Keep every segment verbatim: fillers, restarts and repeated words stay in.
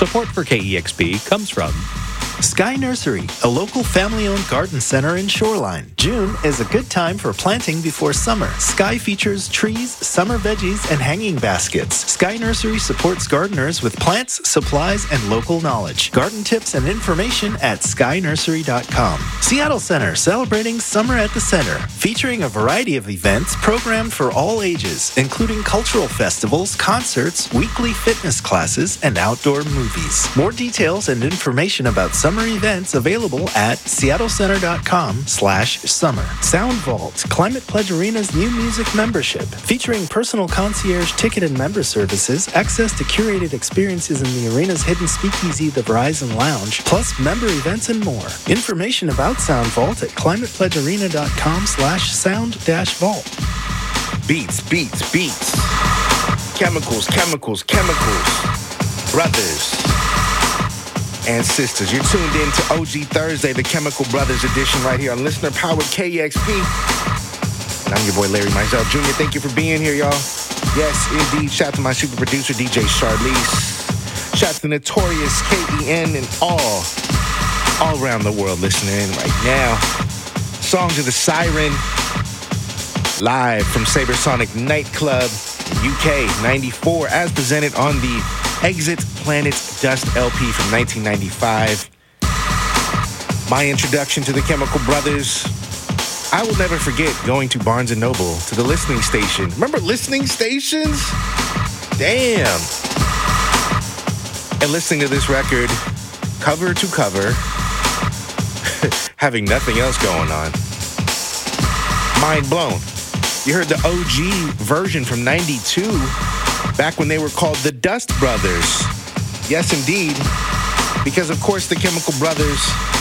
Support for K E X P comes from Sky Nursery, a local family-owned garden center in Shoreline. June is a good time for planting before summer. Sky features trees, summer veggies, and hanging baskets. Sky Nursery supports gardeners with plants, supplies, and local knowledge. Garden tips and information at sky nursery dot com. Seattle Center, celebrating Summer at the Center, featuring a variety of events programmed for all ages, including cultural festivals, concerts, weekly fitness classes, and outdoor movies. More details and information about summer events available at seattle center dot com slash summer. Sound Vault, Climate Pledge Arena's new music membership, featuring personal concierge ticket and member services, access to curated experiences in the arena's hidden speakeasy, the Verizon Lounge, plus member events and more. Information about Sound Vault at climate pledge arena dot com slash sound dash vault. Beats, beats, beats. Chemicals, chemicals, chemicals. Brothers and sisters, you're tuned in to O G Thursday, the Chemical Brothers edition, right here on Listener Powered K E X P. And I'm your boy Larry Mizell Junior Thank you for being here, y'all. Yes, indeed. Shout out to my super producer, D J Charlize. Shout out to the notorious K E N and all, all around the world listening in right now. Songs of the Siren, live from Sabersonic Nightclub, U K ninety-four, as presented on the Exit Planet Dust L P from nineteen ninety-five. My introduction to the Chemical Brothers. I will never forget going to Barnes and Noble, to the listening station. Remember listening stations? Damn. And listening to this record, cover to cover, having nothing else going on. Mind blown. You heard the O G version from ninety-two, back when they were called the Dust Brothers. Yes, indeed. Because, of course, the Chemical Brothers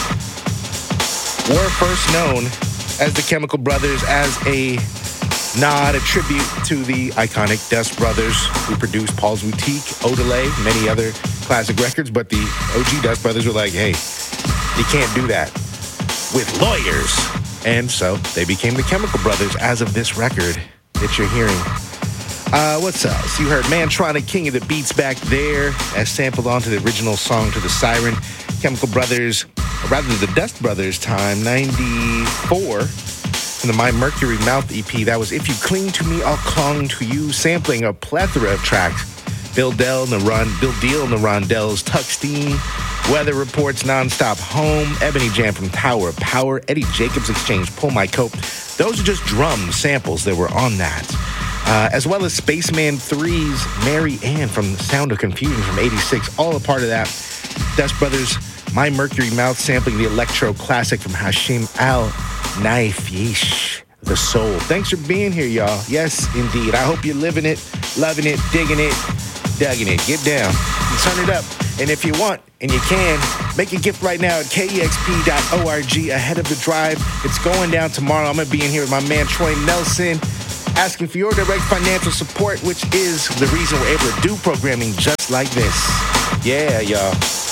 were first known as the Chemical Brothers as a nod, a tribute to the iconic Dust Brothers who produced Paul's Boutique, Odelay, many other classic records. But the O G Dust Brothers were like, hey, you can't do that with lawyers. And so they became the Chemical Brothers as of this record that you're hearing. Uh, what's else? You heard Mantronic, King of the Beats back there, as sampled onto the original song to the Siren. Chemical Brothers, or rather the Dust Brothers time, ninety-four, from the My Mercury Mouth E P. That was If You Cling to Me, I'll Clung to You, sampling a plethora of tracks. Bill Dell and the Ron, Bill Deal and the Rondells, Tuckstein, Weather Reports, Nonstop Home, Ebony Jam from Tower of Power, Eddie Jacobs Exchange, Pull My Coat. Those are just drum samples that were on that. Uh, as well as Spaceman three's Mary Ann from Sound of Confusion from eighty-six, all a part of that. Dust Brothers, My Mercury Mouth, sampling the electro classic from Hashim Al-Naifish, The Soul. Thanks for being here, y'all. Yes, indeed. I hope you're living it, loving it, digging it, dugging it. Get down and turn it up. And if you want, and you can, make a gift right now at K E X P dot org ahead of the drive. It's going down tomorrow. I'm going to be in here with my man Troy Nelson, asking for your direct financial support, which is the reason we're able to do programming just like this. Yeah, y'all.